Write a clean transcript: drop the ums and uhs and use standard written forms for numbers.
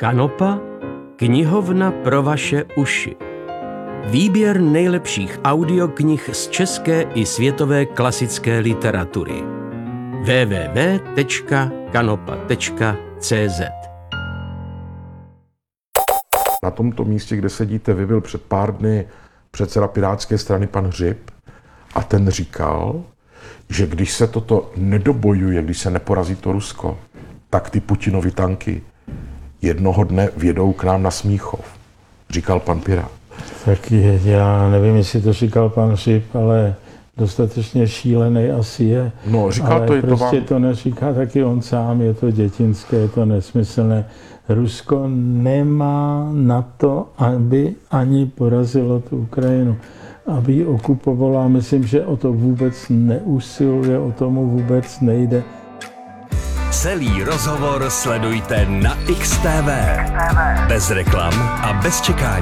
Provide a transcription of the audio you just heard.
Kanopa, knihovna pro vaše uši. Výběr nejlepších audioknih z české i světové klasické literatury. www.kanopa.cz. Na tomto místě, kde sedíte vy, byl před pár dny předseda Pirátské strany pan Hřib a ten říkal, že když se toto nedobojuje, když se neporazí to Rusko, tak ty Putinovy tanky jednoho dne vjedou k nám na Smíchov. Říkal pan Pirát. Tak já nevím, jestli to říkal pan Hřib, ale dostatečně šílený asi je. No, říkal ale to, je prostě to to neříká taky on sám, je to dětinské, je to nesmyslné. Rusko nemá na to, aby ani porazilo tu Ukrajinu, aby ji okupovalo, a myslím, že o to vůbec neusiluje, o tomu vůbec nejde. Celý rozhovor sledujte na XTV. Bez reklam a bez čekání.